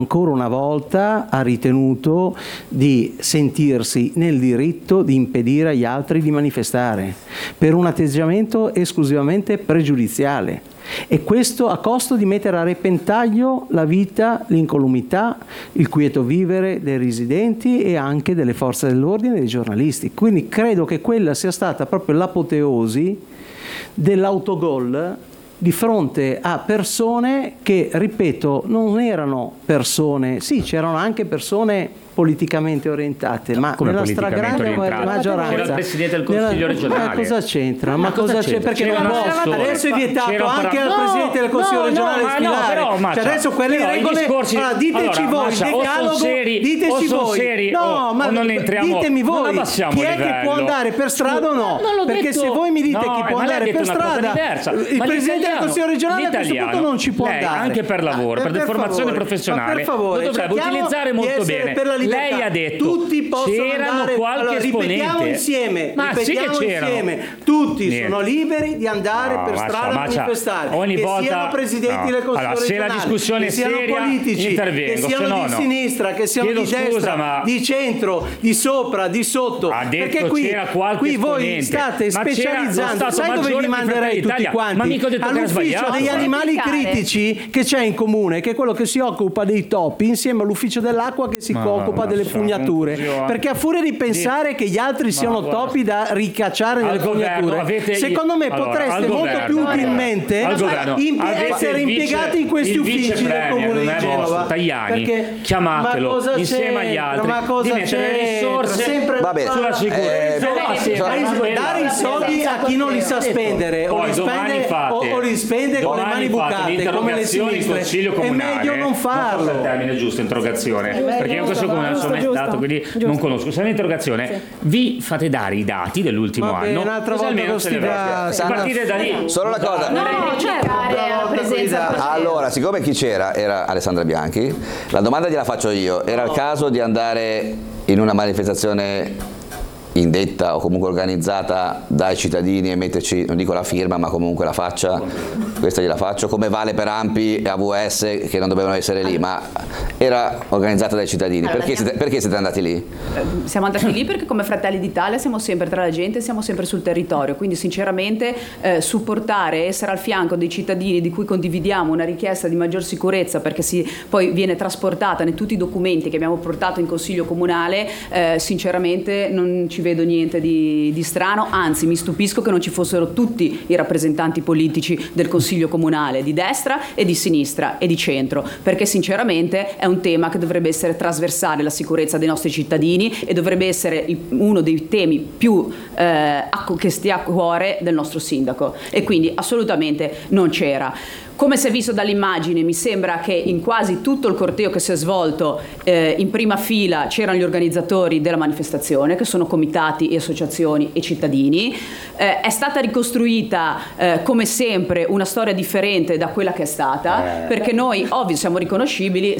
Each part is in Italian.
ancora una volta ha ritenuto di sentirsi nel diritto di impedire agli altri di manifestare per un atteggiamento esclusivamente pregiudiziale, e questo a costo di mettere a repentaglio la vita, l'incolumità, il quieto vivere dei residenti e anche delle forze dell'ordine e dei giornalisti. Quindi credo che quella sia stata proprio l'apoteosi dell'autogol di fronte a persone che, ripeto, non erano persone, sì, c'erano anche persone politicamente orientate, ma nella stragrande maggioranza. C'era il Presidente del Consiglio regionale. Cosa c'entra? Ma cosa c'è? Perché non posso. Adesso è vietato anche al Presidente del Consiglio regionale sfilare. Cioè adesso quelle regole. Allora, diteci voi, il decalogo, diteci voi. No, ma ditemi voi, chi è che può andare per strada o no? Perché se voi mi dite chi può andare per strada, il Presidente del Consiglio regionale a questo punto non ci può andare. Anche per lavoro, per deformazione professionale, lo dovrebbe utilizzare molto bene. Lei ha detto tutti c'erano qualche esponente. Ripetiamo insieme, tutti sono liberi di andare per strada a manifestare, ogni che volta siano presidenti del Consiglio regionale, se la discussione che siano seria, politici, intervengo, che siano di sinistra, che siano di destra, di centro, di sopra, di sotto, perché qui voi state specializzando. Sai dove vi manderei tutti quanti? All'ufficio degli animali critici che c'è in comune, che è quello che si occupa dei topi, insieme all'ufficio dell'acqua che si occupa delle fognature, perché a furia di pensare che gli altri siano topi da ricacciare nelle fognature, secondo me potreste molto più utilmente essere impiegati in questi uffici del comune di Genova. Tajani, chiamatelo insieme agli altri, di mettere le risorse sulla sicurezza, dare i soldi a chi non li sa spendere o li spende con le mani bucate come le sinistre, è meglio non farlo. Il termine giusto, interrogazione, perché io questo non sono mai stato, quindi non conosco. Se è un'interrogazione, vi fate dare i dati dell'ultimo anno, un'altra volta partite da lì. Solo una cosa. Allora, siccome chi c'era era Alessandra Bianchi, la domanda gliela faccio io. Era il caso di andare in una manifestazione indetta o comunque organizzata dai cittadini e metterci, non dico la firma, ma comunque la faccia? Questa gliela faccio, come vale per ANPI e AVS che non dovevano essere lì, ma era organizzata dai cittadini. Allora, perché siete andati lì? Siamo andati lì perché come Fratelli d'Italia siamo sempre tra la gente, siamo sempre sul territorio, quindi sinceramente supportare, essere al fianco dei cittadini di cui condividiamo una richiesta di maggior sicurezza, perché poi viene trasportata in tutti i documenti che abbiamo portato in Consiglio Comunale, sinceramente non ci vedo niente di strano, anzi mi stupisco che non ci fossero tutti i rappresentanti politici del Consiglio Comunale di destra e di sinistra e di centro, perché sinceramente è un tema che dovrebbe essere trasversale, la sicurezza dei nostri cittadini, e dovrebbe essere uno dei temi più che stia a cuore del nostro sindaco, e quindi assolutamente non c'era. Come si è visto dall'immagine, mi sembra che in quasi tutto il corteo che si è svolto in prima fila c'erano gli organizzatori della manifestazione, che sono comitati e associazioni e cittadini. È stata ricostruita come sempre una storia differente da quella che è stata, perché noi ovvio siamo riconoscibili,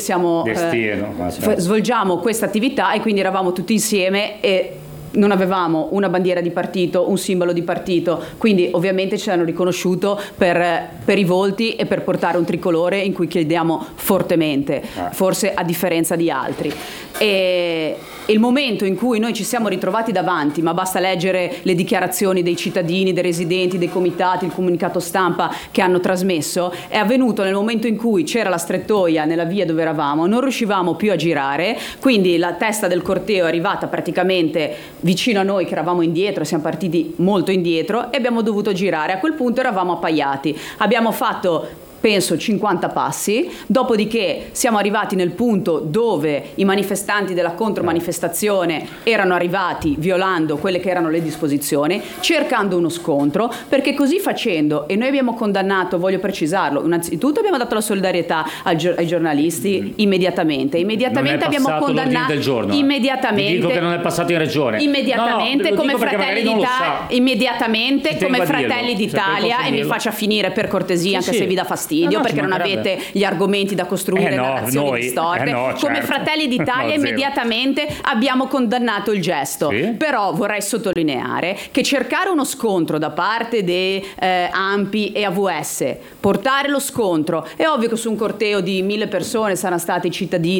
svolgiamo questa attività e quindi eravamo tutti insieme e non avevamo una bandiera di partito, un simbolo di partito, quindi ovviamente ci hanno riconosciuto per i volti e per portare un tricolore in cui crediamo fortemente, forse a differenza di altri. E il momento in cui noi ci siamo ritrovati davanti, ma basta leggere le dichiarazioni dei cittadini, dei residenti, dei comitati, il comunicato stampa che hanno trasmesso, è avvenuto nel momento in cui c'era la strettoia nella via dove eravamo, non riuscivamo più a girare, quindi la testa del corteo è arrivata praticamente vicino a noi che eravamo indietro, siamo partiti molto indietro e abbiamo dovuto girare. A quel punto eravamo appaiati, abbiamo fatto penso 50 passi, dopodiché siamo arrivati nel punto dove i manifestanti della contromanifestazione erano arrivati violando quelle che erano le disposizioni, cercando uno scontro, perché così facendo, e noi abbiamo condannato, voglio precisarlo, innanzitutto abbiamo dato la solidarietà ai giornalisti immediatamente abbiamo condannato del giorno, immediatamente, dico che non è passato in regione immediatamente come Fratelli d'Italia, immediatamente come Fratelli d'Italia, e mi faccia finire per cortesia, anche se vi dà fastidio. fastidio No, perché ci non mancherebbe. avete gli argomenti da costruire, No, narrazioni noi, distorte. no, Come certo. Fratelli d'Italia No, zero. immediatamente abbiamo condannato il gesto. Sì. Però vorrei sottolineare che cercare uno scontro da parte di ANPI e AVS, portare lo scontro, è ovvio che su un corteo di 1000 persone saranno stati i cittadini